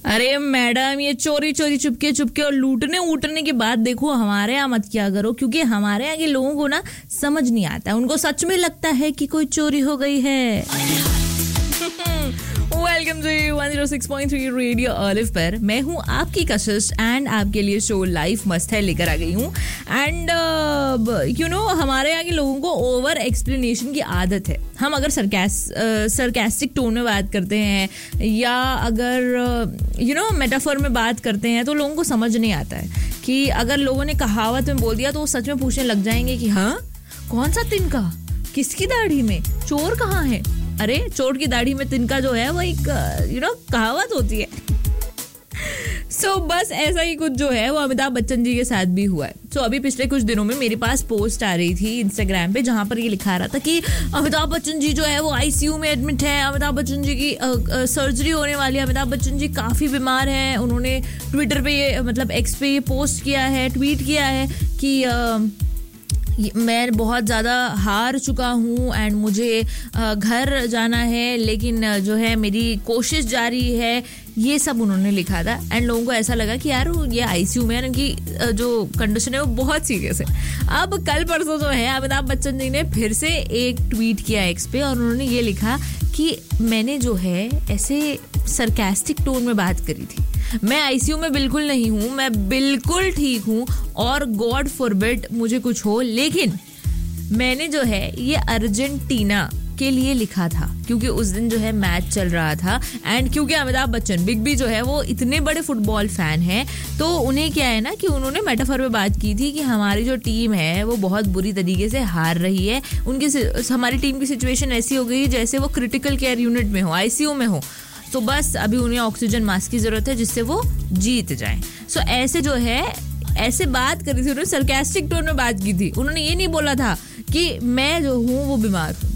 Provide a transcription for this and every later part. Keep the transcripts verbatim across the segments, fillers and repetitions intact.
अरे मैडम, ये चोरी चोरी चुपके चुपके और लूटने उटने की बात देखो हमारे यहाँ मत किया करो, क्योंकि हमारे यहाँ के लोगों को ना समझ नहीं आता, उनको सच में लगता है कि कोई चोरी हो गई है। Welcome to one zero six point three radio olive पर मैं हूँ आपकी कशिश एंड आपके लिए शो लाइफ मस्त है लेकर आ गई हूँ। एंड यू नो हमारे यहाँ के लोगों को ओवर एक्सप्लेनेशन की आदत है। हम अगर सरकास्टिक टोन में बात करते हैं या अगर यू नो मेटाफर में बात करते हैं तो लोगों को समझ नहीं आता है कि अगर लोगों ने कहावत में बोल दिया तो वो सच में पूछने लग जाएंगे कि हाँ कौन सा तिनका, किसकी दाढ़ी में, चोर कहाँ है। अरे चोर की दाढ़ी में तिनका जो है वो एक यू नो कहावत होती है। सो so, बस ऐसा ही कुछ जो है वो अमिताभ बच्चन जी के साथ भी हुआ है। सो so, अभी पिछले कुछ दिनों में मेरे पास पोस्ट आ रही थी इंस्टाग्राम पे जहां पर ये लिखा रहा था कि अमिताभ बच्चन जी जो है वो आईसीयू में एडमिट है, अमिताभ बच्चन जी की सर्जरी होने वाली है, अमिताभ बच्चन जी काफ़ी बीमार हैं। उन्होंने ट्विटर पे ये मतलब एक्स पे ये पोस्ट किया है, ट्वीट किया है कि आ, मैं बहुत ज़्यादा हार चुका हूँ एंड मुझे घर जाना है, लेकिन जो है मेरी कोशिश जारी है। ये सब उन्होंने लिखा था एंड लोगों को ऐसा लगा कि यार ये आईसीयू में इनकी जो कंडीशन है वो बहुत सीरियस है। अब कल परसों जो है अमिताभ बच्चन जी ने फिर से एक ट्वीट किया एक्स पे और उन्होंने ये लिखा कि मैंने जो है ऐसे सरकास्टिक टोन में बात करी थी, मैं आईसीयू में बिल्कुल नहीं हूँ, मैं बिल्कुल ठीक हूँ और गॉड फॉरबिड मुझे कुछ हो, लेकिन मैंने जो है ये अर्जेंटीना के लिए लिखा था क्योंकि उस दिन जो है मैच चल रहा था एंड क्योंकि अमिताभ बच्चन बिग बी जो है वो इतने बड़े फुटबॉल फैन हैं तो उन्हें क्या है ना कि उन्होंने मेटाफर में बात की थी कि हमारी जो टीम है वो बहुत बुरी तरीके से हार रही है। उनकी हमारी टीम की सिचुएशन ऐसी हो गई जैसे वो क्रिटिकल केयर यूनिट में हो, आईसीयू में हो, तो बस अभी उन्हें ऑक्सीजन मास्क की जरूरत है जिससे वो जीत जाएं। सो so, ऐसे जो है ऐसे बात करी थी, उन्होंने सरकास्टिक टोन में बात की थी। उन्होंने ये नहीं बोला था कि मैं जो हूँ वो बीमार हूँ।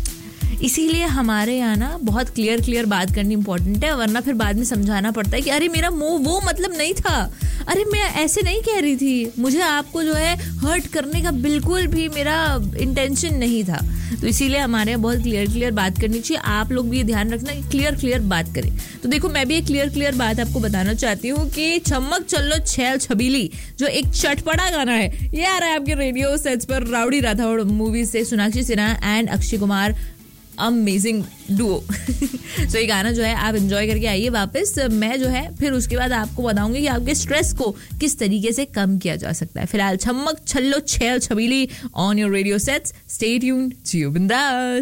इसीलिए हमारे यहाँ ना बहुत क्लियर क्लियर बात करनी इंपॉर्टेंट है, वरना फिर बाद में समझाना पड़ता है कि अरे मेरा मुंह वो मतलब नहीं था, अरे मैं ऐसे नहीं कह रही थी, मुझे आपको जो है हर्ट करने का बिल्कुल भी मेरा इंटेंशन नहीं था। तो इसीलिए हमारे यहाँ बहुत क्लियर क्लियर बात करनी चाहिए। आप लोग भी ये ध्यान रखना कि क्लियर क्लियर बात करें। तो देखो मैं भी एक क्लियर क्लियर बात आपको बताना चाहती हूँ कि चमक चलो छैल छबीली जो एक चटपटा गाना है ये आ रहा है आपके रेडियो सेट्स पर राउडी राठौड़ मूवी से, Sonakshi Sinha and Akshay Kumar, amazing Duo. सो ये गाना जो है आप एंजॉय करके आइए वापस। मैं जो है फिर उसके बाद आपको बताऊंगी कि आपके स्ट्रेस को किस तरीके से कम किया जा सकता है। फिलहाल चमक छल्लो छैल छबीली on your radio sets, stay tuned, जियो बिंदास।